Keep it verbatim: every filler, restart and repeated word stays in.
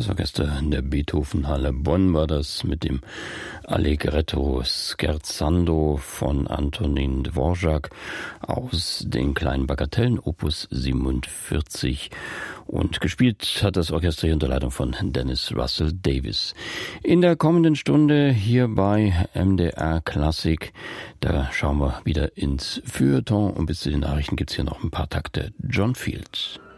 Das Orchester in der Beethovenhalle Bonn war das mit dem Allegretto Scherzando von Antonin Dvorak aus den kleinen Bagatellen Opus siebenundvierzig, und gespielt hat das Orchester hier unter Leitung von Dennis Russell Davies. In der kommenden Stunde hier bei M D R Klassik, da schauen wir wieder ins Feuilleton, und bis zu den Nachrichten gibt's hier noch ein paar Takte John Field.